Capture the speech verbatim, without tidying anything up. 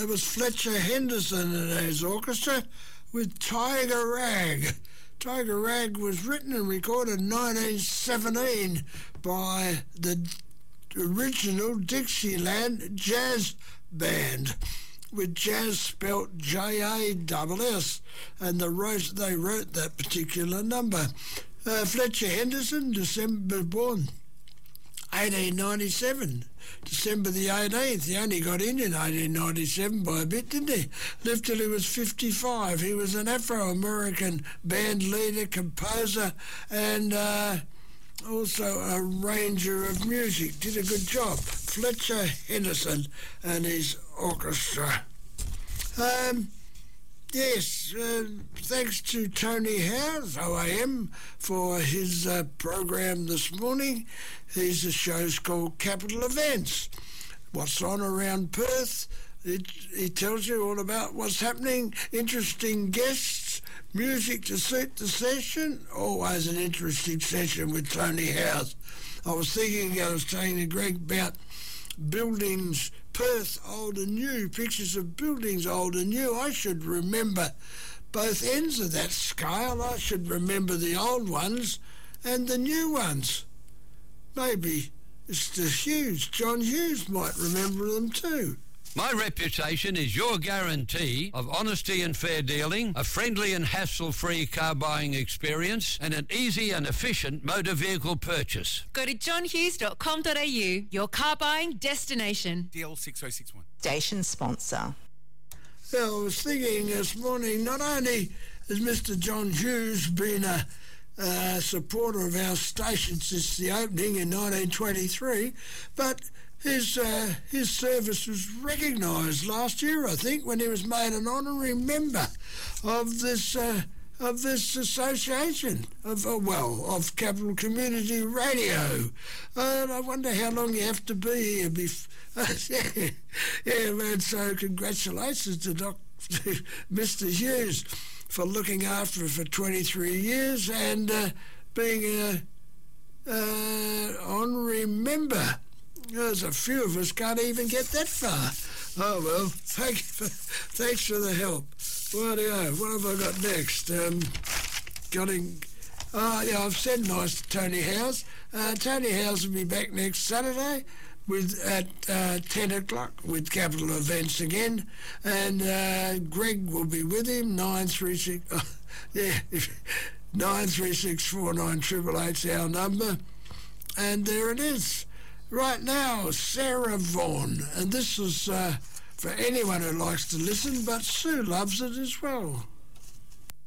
That was Fletcher Henderson and his orchestra with Tiger Rag. Tiger Rag was written and recorded in nineteen seventeen by the original Dixieland Jazz Band, with jazz spelt J A S S, and the wrote, they wrote that particular number. Uh, Fletcher Henderson, December born, eighteen ninety-seven, December the eighteenth. He only got in in eighteen ninety-seven by a bit, didn't he? Lived till he was fifty-five. He was an Afro-American band leader, composer, and uh, also a arranger of music. Did a good job. Fletcher Henderson and his orchestra. Um, yes, uh, thanks to Tony Howes, O A M, for his uh, program this morning. His show's called Capital Events. What's on around Perth? It, he tells you all about what's happening, interesting guests, music to suit the session. Always an interesting session with Tony Howes. I was thinking, I was saying to Greg about buildings, Perth, old and new, pictures of buildings, old and new. I should remember both ends of that scale. I should remember the old ones and the new ones. Maybe Mister Hughes, John Hughes, might remember them too. My reputation is your guarantee of honesty and fair dealing, a friendly and hassle-free car buying experience, and an easy and efficient motor vehicle purchase. Go to john hughes dot com dot a u, your car buying destination. D L six oh six one. Station sponsor. Well, I was thinking this morning, not only has Mister John Hughes been a uh, supporter of our station since the opening in nineteen twenty-three, but his uh, his service was recognised last year, I think, when he was made an honorary member of this uh, of this association of uh, well of Capital Community Radio. Uh, and I wonder how long you have to be here before. yeah, yeah, man. So congratulations to Doc to Mister Hughes for looking after it for twenty-three years and uh, being a uh, honorary member. There's a few of us can't even get that far. Oh well, thank you for, thanks for the help. Rightio, what have I got next? Um, getting, oh yeah, I've said nice to Tony Howes. Uh, Tony Howes will be back next Saturday with at uh, ten o'clock with Capital Events again, and uh, Greg will be with him. Nine three six, oh, yeah, nine three six four nine triple eight's our number, and there it is. Right now, Sarah Vaughan, and this is uh, for anyone who likes to listen, but Sue loves it as well.